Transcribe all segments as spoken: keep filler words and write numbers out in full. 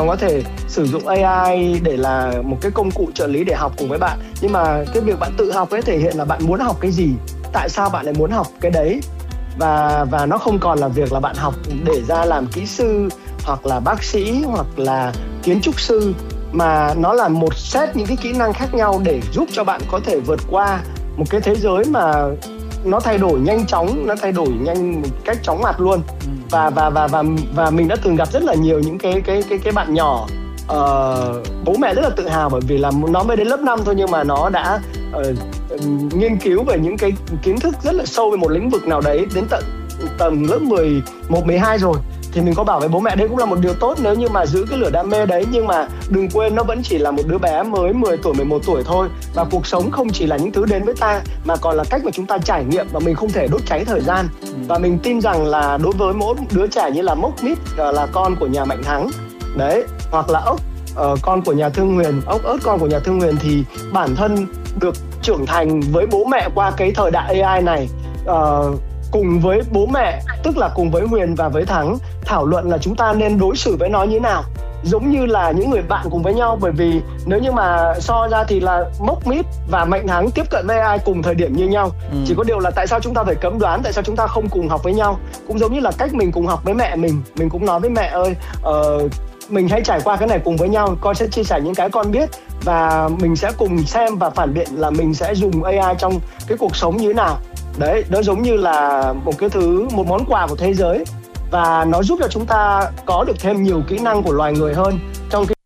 có thể sử dụng a i để là một cái công cụ trợ lý để học cùng với bạn. Nhưng mà cái việc bạn tự học ấy thể hiện là bạn muốn học cái gì, tại sao bạn lại muốn học cái đấy. Và, và nó không còn là việc là bạn học để ra làm kỹ sư hoặc là bác sĩ hoặc là kiến trúc sư, mà nó là một set những cái kỹ năng khác nhau để giúp cho bạn có thể vượt qua một cái thế giới mà nó thay đổi nhanh chóng, nó thay đổi nhanh một cách chóng mặt luôn. Và và và và và mình đã từng gặp rất là nhiều những cái cái cái cái bạn nhỏ, uh, bố mẹ rất là tự hào bởi vì là nó mới đến lớp năm thôi nhưng mà nó đã uh, nghiên cứu về những cái kiến thức rất là sâu về một lĩnh vực nào đấy đến tận tầm lớp mười một, mười hai rồi. Thì mình có bảo với bố mẹ đấy cũng là một điều tốt nếu như mà giữ cái lửa đam mê đấy, nhưng mà đừng quên nó vẫn chỉ là một đứa bé mới mười tuổi, mười một tuổi thôi. Và cuộc sống không chỉ là những thứ đến với ta mà còn là cách mà chúng ta trải nghiệm, và mình không thể đốt cháy thời gian. Và mình tin rằng là đối với mỗi đứa trẻ như là Mốc Mít là con của nhà Mạnh Thắng đấy, hoặc là Ốc uh, con của nhà Thương Huyền, Ốc ớt con của nhà Thương Huyền, thì bản thân được trưởng thành với bố mẹ qua cái thời đại a i này, uh, cùng với bố mẹ, tức là cùng với Huyền và với Thắng, thảo luận là chúng ta nên đối xử với nó như thế nào, giống như là những người bạn cùng với nhau. Bởi vì nếu như mà so ra thì là Mốc Mít và Mạnh Thắng tiếp cận với a i cùng thời điểm như nhau. ừ. Chỉ có điều là tại sao chúng ta phải cấm đoán, tại sao chúng ta không cùng học với nhau. Cũng giống như là cách mình cùng học với mẹ mình, mình cũng nói với mẹ ơi, uh, mình hãy trải qua cái này cùng với nhau, con sẽ chia sẻ những cái con biết và mình sẽ cùng xem và phản biện là mình sẽ dùng a i trong cái cuộc sống như thế nào. Đấy, nó giống như là một cái thứ, một món quà của thế giới, và nó giúp cho chúng ta có được thêm nhiều kỹ năng của loài người hơn trong cái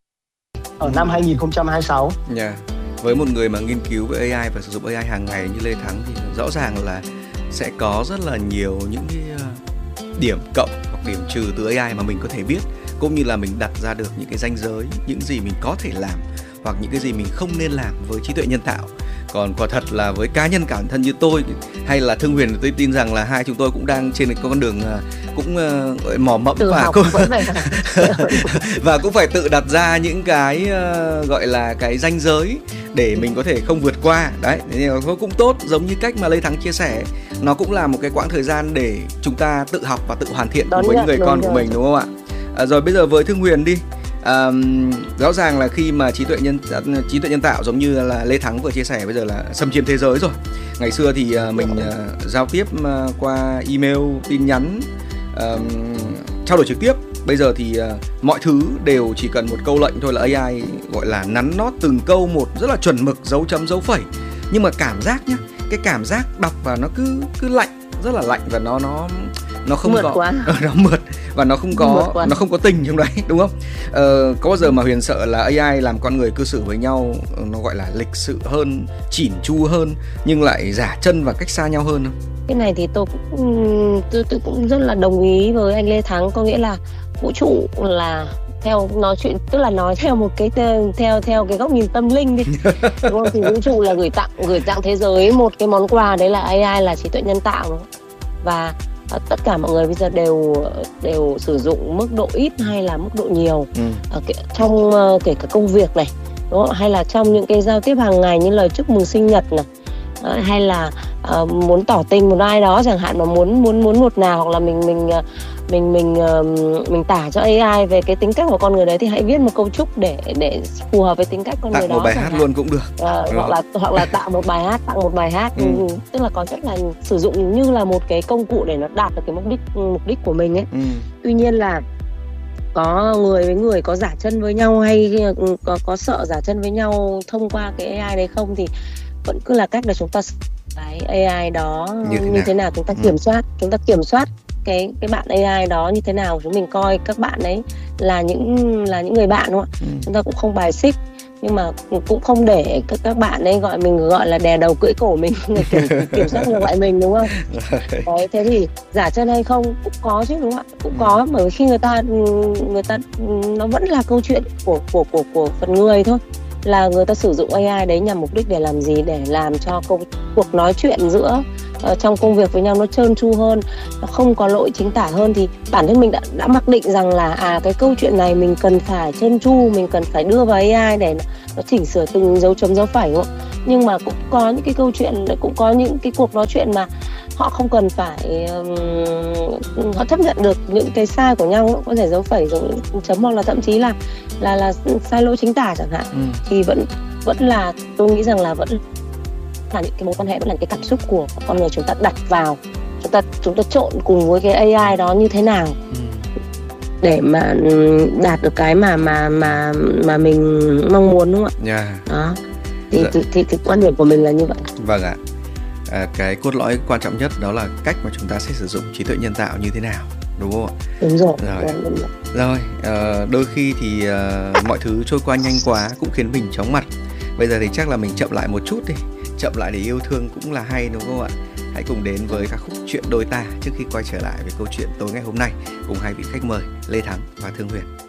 ở năm hai không hai sáu. Yeah. Với một người mà nghiên cứu về a i và sử dụng a i hàng ngày như Lê Thắng thì rõ ràng là sẽ có rất là nhiều những cái điểm cộng hoặc điểm trừ từ a i mà mình có thể biết, cũng như là mình đặt ra được những cái ranh giới, những gì mình có thể làm hoặc những cái gì mình không nên làm với trí tuệ nhân tạo. Còn quả thật là với cá nhân bản thân như tôi hay là Thương Huyền, tôi tin rằng là hai chúng tôi cũng đang trên con đường cũng uh, mò mẫm và cũng và cũng phải tự đặt ra những cái uh, gọi là cái ranh giới để mình có thể không vượt qua. Đấy, nó cũng tốt, giống như cách mà Lê Thắng chia sẻ, nó cũng là một cái quãng thời gian để chúng ta tự học và tự hoàn thiện với những người con của mình, đúng không ạ? À, rồi bây giờ với Thương Huyền đi. À, rõ ràng là khi mà trí tuệ nhân trí tuệ nhân tạo giống như là Lê Thắng vừa chia sẻ, bây giờ là xâm chiếm thế giới rồi. Ngày xưa thì uh, mình uh, giao tiếp uh, qua email, tin nhắn, uh, trao đổi trực tiếp. Bây giờ thì uh, mọi thứ đều chỉ cần một câu lệnh thôi là a i gọi là nắn nót từng câu một rất là chuẩn mực, dấu chấm dấu phẩy. Nhưng mà cảm giác nhá, cái cảm giác đọc và nó cứ cứ lạnh, rất là lạnh, và nó nó nó không mượt có quá. nó mượt và nó không có nó không có tình trong đấy, đúng không? Ờ, có bao giờ mà Huyền sợ là a i làm con người cư xử với nhau nó gọi là lịch sự hơn, chỉn chu hơn, nhưng lại giả chân và cách xa nhau hơn không? Cái này thì tôi cũng tôi, tôi cũng rất là đồng ý với anh Lê Thắng, có nghĩa là vũ trụ là theo nói chuyện, tức là nói theo một cái theo theo cái góc nhìn tâm linh đi, đúng không? Thì vũ trụ là gửi tặng gửi tặng thế giới một cái món quà, đấy là a i, là trí tuệ nhân tạo, đúng không? Và tất cả mọi người bây giờ đều đều sử dụng mức độ ít hay là mức độ nhiều, ừ. trong kể cả công việc này, đúng không? Hay là trong những cái giao tiếp hàng ngày như lời chúc mừng sinh nhật này, hay là uh, muốn tỏ tình một ai đó chẳng hạn, mà muốn muốn muốn một nào, hoặc là mình mình mình mình uh, mình tả cho a i về cái tính cách của con người đấy, thì hãy viết một câu chúc để để phù hợp với tính cách con tặng người đó. Tặng một bài hát hạn. Luôn cũng được. Uh, hoặc là hoặc là tạo một bài hát, tặng một bài hát, ừ. Tức là có rất là sử dụng như là một cái công cụ để nó đạt được cái mục đích mục đích của mình ấy. Ừ. Tuy nhiên là có người với người có giả chân với nhau, hay có có sợ giả chân với nhau thông qua cái a i đấy không, thì vẫn cứ là cách là chúng ta cái a i đó như thế, như thế nào chúng ta kiểm ừ. soát chúng ta kiểm soát cái cái bạn a i đó như thế nào, chúng mình coi các bạn ấy là những là những người bạn, đúng không ạ? Ừ. Chúng ta cũng không bài xích, nhưng mà cũng không để các các bạn ấy gọi mình gọi là đè đầu cưỡi cổ mình kiểm, kiểm soát ngược lại mình, đúng không? Đấy, thế thì giả chân hay không cũng có chứ, đúng không ạ? Cũng có, bởi vì khi người ta người ta nó vẫn là câu chuyện của của của của phần người thôi, là người ta sử dụng a i đấy nhằm mục đích để làm gì, để làm cho công, cuộc nói chuyện giữa uh, trong công việc với nhau nó trơn tru hơn, nó không có lỗi chính tả hơn. Thì bản thân mình đã, đã mặc định rằng là à cái câu chuyện này mình cần phải trơn tru, mình cần phải đưa vào a i để nó chỉnh sửa từng dấu chấm dấu phẩy, đúng không? Nhưng mà cũng có những cái câu chuyện, cũng có những cái cuộc nói chuyện mà họ không cần phải um, họ chấp nhận được những cái sai của nhau, có thể dấu phẩy dấu chấm hoặc là thậm chí là là là sai lỗi chính tả chẳng hạn, ừ. thì vẫn vẫn là tôi nghĩ rằng là vẫn là những cái mối quan hệ, vẫn là cái cảm xúc của con người chúng ta đặt vào, chúng ta chúng ta trộn cùng với cái a i đó như thế nào, ừ. để mà đạt được cái mà mà mà mà mình mong muốn, đúng không ạ? Yeah. Đó. Thì, dạ. thì, thì, thì quan điểm của mình là như vậy. Vâng ạ. À, cái cốt lõi quan trọng nhất đó là cách mà chúng ta sẽ sử dụng trí tuệ nhân tạo như thế nào, đúng không ạ? Đúng rồi. Rồi, đúng rồi. rồi à, đôi khi thì à, mọi thứ trôi qua nhanh quá cũng khiến mình chóng mặt. Bây giờ thì chắc là mình chậm lại một chút đi, chậm lại để yêu thương cũng là hay, đúng không ạ? Hãy cùng đến với ca khúc Chuyện Đôi Ta trước khi quay trở lại với câu chuyện tối ngày hôm nay cùng hai vị khách mời Lê Thắng và Thương Huyền.